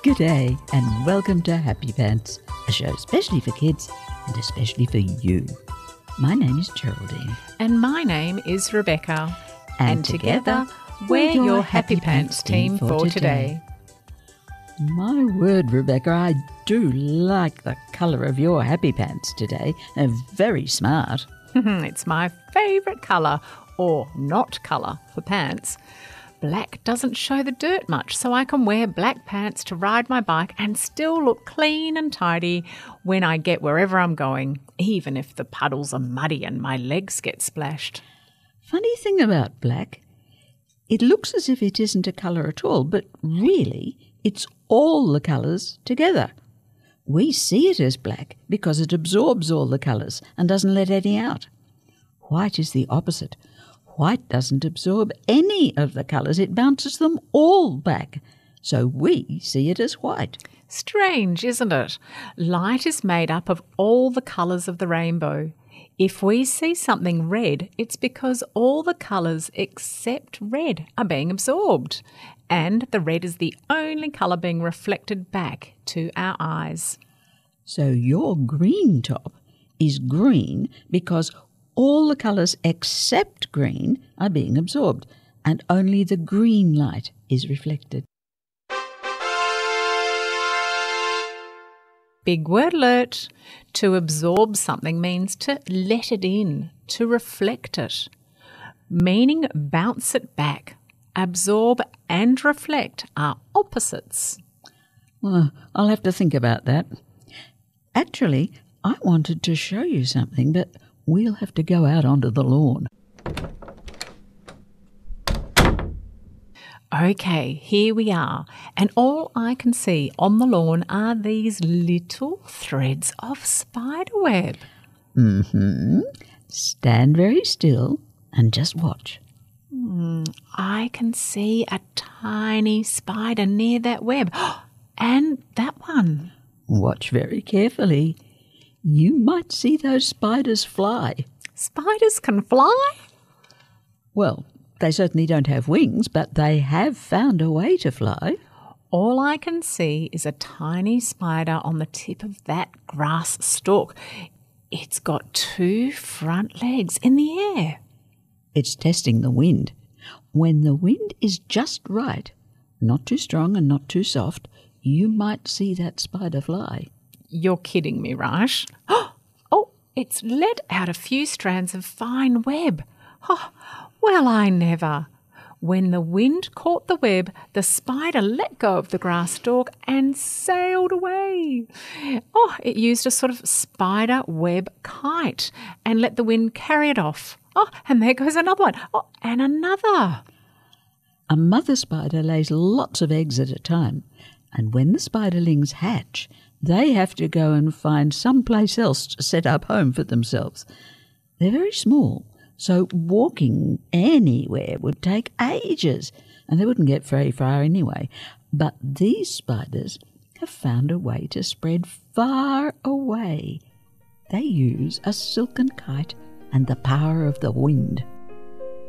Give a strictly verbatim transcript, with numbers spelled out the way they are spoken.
G'day and welcome to Happy Pants, a show especially for kids and especially for you. My name is Geraldine. And my name is Rebecca. And, And, together, together, we're your Happy Pants team for today. My word, Rebecca, I do like the colour of your Happy Pants today. They're very smart. It's my favourite colour, or not colour, for pants. Black doesn't show the dirt much, so I can wear black pants to ride my bike and still look clean and tidy when I get wherever I'm going, even if the puddles are muddy and my legs get splashed. Funny thing about black, it looks as if it isn't a colour at all, but really it's all the colours together. We see it as black because it absorbs all the colours and doesn't let any out. White is the opposite. White doesn't absorb any of the colours. It bounces them all back. So we see it as white. Strange, isn't it? Light is made up of all the colours of the rainbow. If we see something red, it's because all the colours except red are being absorbed. And the red is the only colour being reflected back to our eyes. So your green top is green because all the colours except green are being absorbed, and only the green light is reflected. Big word alert. To absorb something means to let it in, to reflect it. Meaning bounce it back. Absorb and reflect are opposites. Well, I'll have to think about that. Actually, I wanted to show you something, but we'll have to go out onto the lawn. Okay, here we are, and all I can see on the lawn are these little threads of spiderweb. Mm-hmm. Stand very still and just watch. Mm, I can see a tiny spider near that web. And that one. Watch very carefully. You might see those spiders fly. Spiders can fly? Well, they certainly don't have wings, but they have found a way to fly. All I can see is a tiny spider on the tip of that grass stalk. It's got two front legs in the air. It's testing the wind. When the wind is just right, not too strong and not too soft, you might see that spider fly. You're kidding me, Raj. Oh, it's let out a few strands of fine web. Oh, well, I never. When the wind caught the web, the spider let go of the grass stalk and sailed away. Oh, it used a sort of spider web kite and let the wind carry it off. Oh, and there goes another one. Oh, and another. A mother spider lays lots of eggs at a time, and when the spiderlings hatch, they have to go and find someplace else to set up home for themselves. They're very small, so walking anywhere would take ages, and they wouldn't get very far anyway. But these spiders have found a way to spread far away. They use a silken kite and the power of the wind.